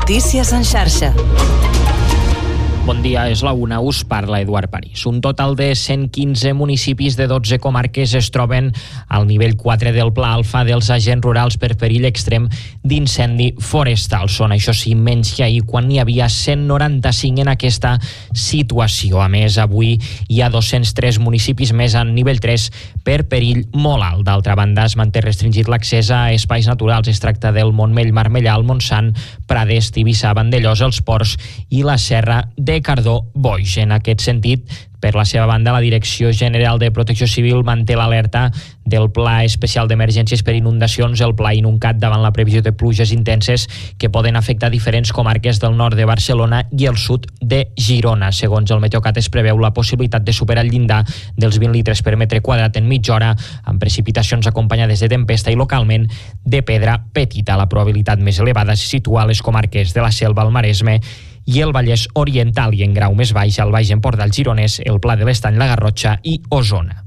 Notícies en xarxa. Bon dia, és la una, us parla Eduard París. Un total de 115 municipis de 12 comarques es troben al nivell 4 del Pla Alfa dels agents rurals per perill extrem d'incendi forestal. Són, això sí, menys que ahir, quan n'hi havia 195 en aquesta situació. A més, avui hi ha 203 municipis més al nivell 3 per perill molt alt. D'altra banda, es manté restringit l'accés a espais naturals. Es tracta del Montmell, Marmellà, el Montsant, Prades, Tivissa, Vandellòs, els Ports i la Serra de Cardó-Boix. En aquest sentit, per la seva banda, la Direcció General de Protecció Civil manté l'alerta del Pla Especial d'Emergències per Inundacions, el Pla Inuncat, davant la previsió de pluges intenses que poden afectar diferents comarques del nord de Barcelona i el sud de Girona. Segons el Meteocat, es preveu la possibilitat de superar el llindar dels 20 litres per metre quadrat en mitja hora, amb precipitacions acompanyades de tempesta i localment de pedra petita. La probabilitat més elevada se situa a les comarques de la Selva, el Maresme i el Vallès Oriental, i en grau més baix al Baix Empordà, el Gironès, el Pla de l'Estany, la Garrotxa i Osona.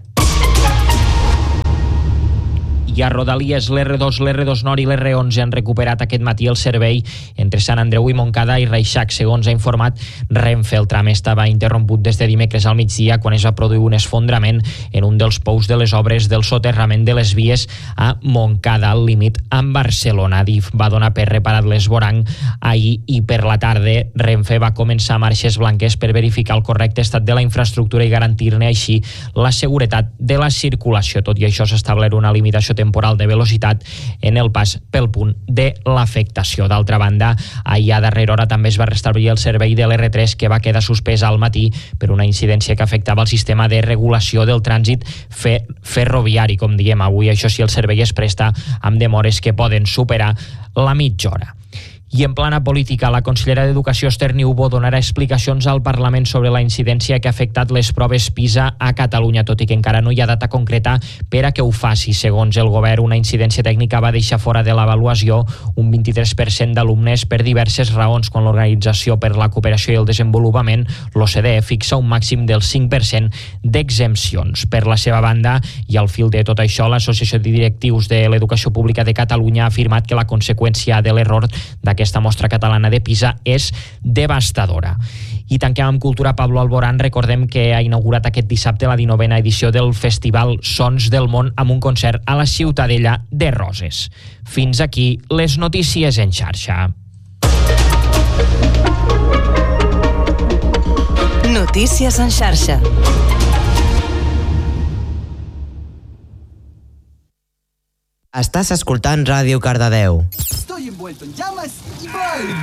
I a Rodalies, l'R2, l'R2 Nord i l'R11 han recuperat aquest matí el servei entre Sant Andreu i Montcada i Reixac. Segons ha informat Renfe, el tram estava interromput des de dimecres al migdia, quan es va produir un esfondrament en un dels pous de les obres del soterrament de les vies a Montcada, al límit amb Barcelona. DIF va donar per reparat l'esvoranc ahir i per la tarda Renfe va començar marxes blanques per verificar el correcte estat de la infraestructura i garantir-ne així la seguretat de la circulació. Tot i això, s'ha establert una limitació temporal de velocitat en el pas pel punt de l'afectació. D'altra banda, ahir a darrera hora també es va restablir el servei de l'R3, que va quedar suspès al matí per una incidència que afectava el sistema de regulació del trànsit ferroviari. Com diem, avui, això sí, el servei es presta amb demores que poden superar la mitja hora. I en plana política, la consellera d'Educació, Esther Niubó, donarà explicacions al Parlament sobre la incidència que ha afectat les proves PISA a Catalunya, tot i que encara no hi ha data concreta per a que ho faci. Segons el govern, una incidència tècnica va deixar fora de l'avaluació un 23% d'alumnes per diverses raons, quan l'Organització per la Cooperació i el Desenvolupament, l'OCDE, fixa un màxim del 5% d'exempcions. Per la seva banda, i al fil de tot això, l'Associació de Directius de l'Educació Pública de Catalunya ha afirmat que la conseqüència de l'error d'aquesta mostra catalana de PISA és devastadora. I tanquem amb cultura. Pablo Alborán, recordem que ha inaugurat aquest dissabte la 19a edició del Festival Sons del Món amb un concert a la Ciutadella de Roses. Fins aquí les notícies en xarxa. Notícies en xarxa. Estàs escoltant Ràdio Cardedeu. Estoy envuelto en llamas y voy.